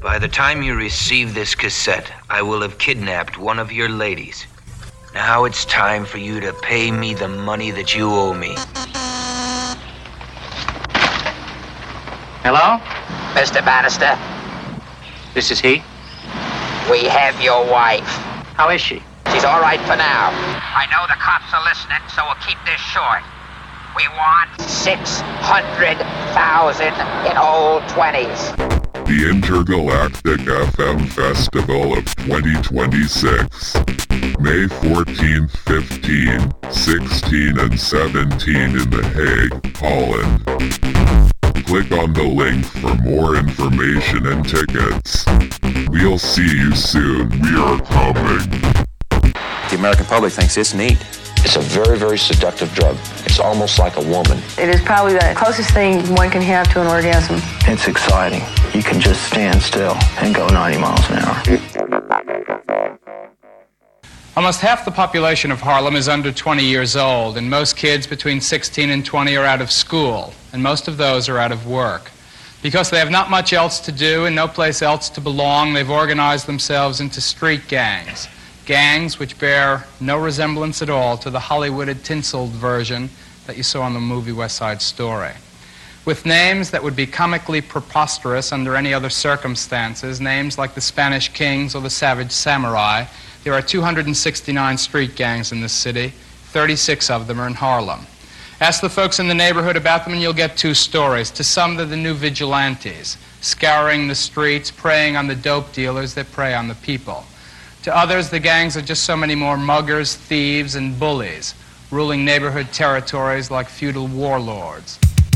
By the time you receive this cassette, I will have kidnapped one of your ladies. Now it's time for you to pay me the money that you owe me. Hello? Mr. Bannister, This is he? we have your wife. How is she? She's all right for now. I know the cops are listening, so we'll keep this short. We want 600,000 in old 20s. The Intergalactic FM Festival of 2026. May 14th, 15, 16, and 17 in The Hague, Holland. Click on the link for more information and tickets. We'll see you soon. We are coming. The American public thinks it's neat. It's a very, very seductive drug. It's almost like a woman. It is probably the closest thing one can have to an orgasm. It's exciting. You can just stand still and go 90 miles an hour. Almost half the population of Harlem is under 20 years old, and most kids between 16 and 20 are out of school, and most of those are out of work. Because they have not much else to do and no place else to belong, they've organized themselves into street gangs. Gangs which bear no resemblance at all to the Hollywooded, tinseled version that you saw in the movie West Side Story. With names that would be comically preposterous under any other circumstances, names like the Spanish Kings or the Savage Samurai, there are 269 street gangs in this city. 36 of them are in Harlem. Ask the folks in the neighborhood about them and you'll get two stories. To some, they're the new vigilantes, scouring the streets, preying on the dope dealers that prey on the people. To others, the gangs are just so many more muggers, thieves, and bullies, ruling neighborhood territories like feudal warlords.